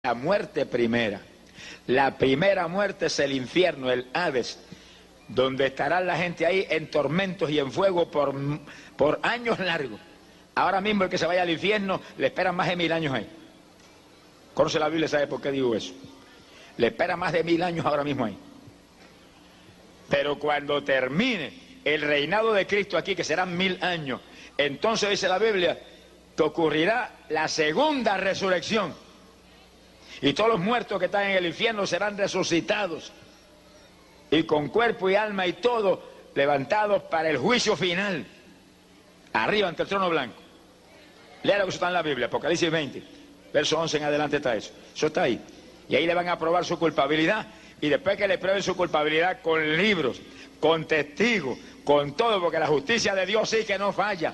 la muerte primera. La primera muerte es el infierno, el Hades, donde estará la gente ahí en tormentos y en fuego por años largos. Ahora mismo el que se vaya al infierno le esperan más de 1000 años ahí. Conoce la Biblia, sabe por qué digo eso. Le espera más de 1000 años ahora mismo ahí. Pero cuando termine el reinado de Cristo aquí, que serán 1000 años, entonces dice la Biblia que ocurrirá la segunda resurrección. Y todos los muertos que están en el infierno serán resucitados. Y con cuerpo y alma y todo, levantados para el juicio final. Arriba ante el trono blanco. Lea lo que está en la Biblia, Apocalipsis 20, verso 11 en adelante está eso. Eso está ahí. Y ahí le van a probar su culpabilidad. Y después que le prueben su culpabilidad con libros, con testigos, con todo, porque la justicia de Dios sí que no falla.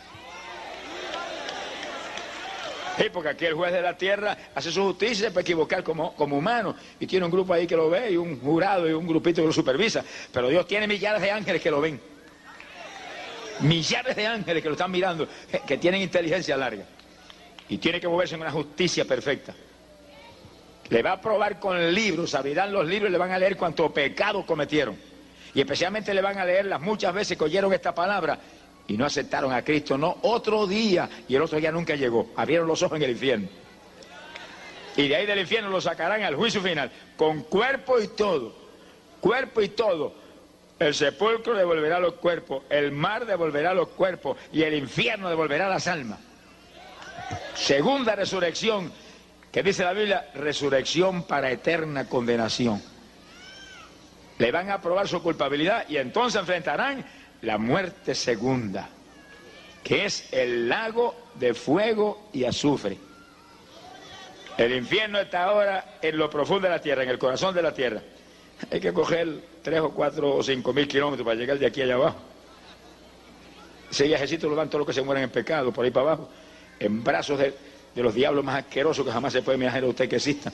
Sí, porque aquí el juez de la tierra hace su justicia y se puede equivocar como humano. Y tiene un grupo ahí que lo ve, y un jurado y un grupito que lo supervisa. Pero Dios tiene millares de ángeles que lo ven. Millares de ángeles que lo están mirando, que tienen inteligencia larga. Y tiene que moverse en una justicia perfecta. Le va a probar con libros, abrirán los libros y le van a leer cuánto pecado cometieron. Y especialmente le van a leer las muchas veces que oyeron esta palabra y no aceptaron a Cristo, no, otro día, y el otro día nunca llegó, abrieron los ojos en el infierno. Y de ahí del infierno lo sacarán al juicio final, con cuerpo y todo, cuerpo y todo. El sepulcro devolverá los cuerpos, el mar devolverá los cuerpos y el infierno devolverá las almas. Segunda resurrección, que dice la Biblia, resurrección para eterna condenación. Le van a probar su culpabilidad y entonces enfrentarán la muerte segunda, que es el lago de fuego y azufre. El infierno está ahora en lo profundo de la tierra, en el corazón de la tierra. Hay que coger 3 o 4 o 5 mil kilómetros para llegar de aquí allá abajo. Ese viajecito lo dan todos los que se mueren en pecado, por ahí para abajo, en brazos de los diablos más asquerosos que jamás se puede imaginar usted que existan.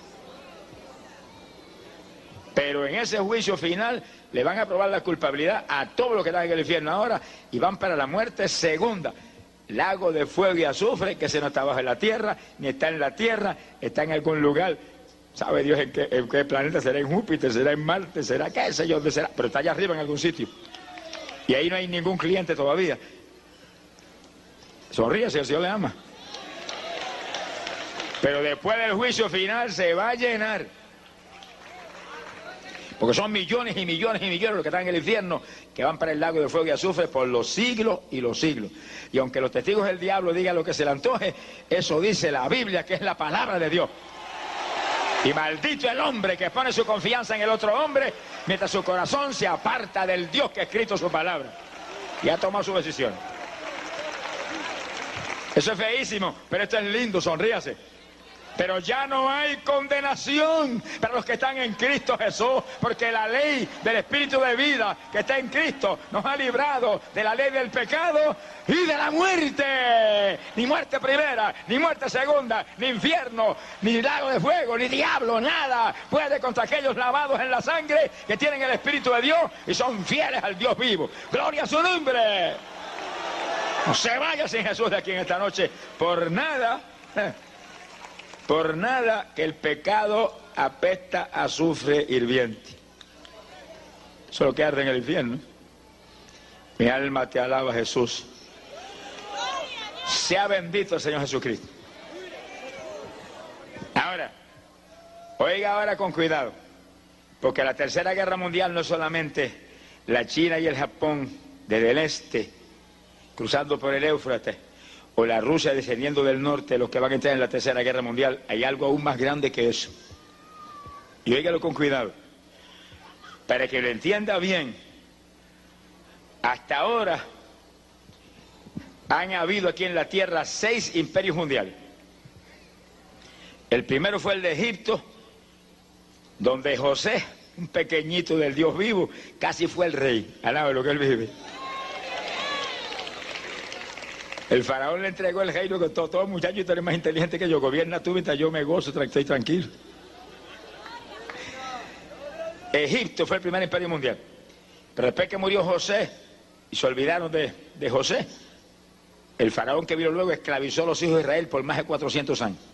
Pero en ese juicio final le van a probar la culpabilidad a todos los que están en el infierno ahora y van para la muerte segunda. Lago de fuego y azufre, que ese no está bajo en la tierra, ni está en la tierra, está en algún lugar. ¿Sabe Dios en qué planeta? ¿Será en Júpiter? ¿Será en Marte? ¿Será qué sé yo dónde será? Pero está allá arriba en algún sitio. Y ahí no hay ningún cliente todavía. Sonríe si el Señor le ama. Pero después del juicio final se va a llenar. Porque son millones y millones y millones los que están en el infierno, que van para el lago de fuego y azufre por los siglos y los siglos. Y aunque los testigos del diablo digan lo que se le antoje, eso dice la Biblia, que es la palabra de Dios. Y maldito el hombre que pone su confianza en el otro hombre, mientras su corazón se aparta del Dios que ha escrito su palabra. Y ha tomado su decisión. Eso es feísimo, pero esto es lindo, sonríase. Pero ya no hay condenación para los que están en Cristo Jesús, porque la ley del Espíritu de vida que está en Cristo nos ha librado de la ley del pecado y de la muerte. Ni muerte primera, ni muerte segunda, ni infierno, ni lago de fuego, ni diablo, nada puede contra aquellos lavados en la sangre que tienen el Espíritu de Dios y son fieles al Dios vivo. ¡Gloria a su nombre! No se vaya sin Jesús de aquí en esta noche por nada. Por nada, que el pecado apesta a azufre hirviente. Eso es lo que arde en el infierno. Mi alma te alaba, Jesús. Sea bendito el Señor Jesucristo. Ahora, oiga ahora con cuidado, porque la Tercera Guerra Mundial no es solamente la China y el Japón desde el este, cruzando por el Éufrates, o la Rusia descendiendo del norte, los que van a entrar en la Tercera Guerra Mundial. Hay algo aún más grande que eso. Y óigalo con cuidado. Para que lo entienda bien, hasta ahora han habido aquí en la tierra 6 imperios mundiales. El primero fue el de Egipto, donde José, un pequeñito del Dios vivo, casi fue el rey. Alaba lo que él vive. El faraón le entregó el reino con todo muchacho, tú eres más inteligente que yo, gobierna tú mientras yo me gozo, estoy tranquilo. Egipto fue el primer imperio mundial. Pero después que murió José y se olvidaron de José, el faraón que vino luego esclavizó a los hijos de Israel por más de 400 años.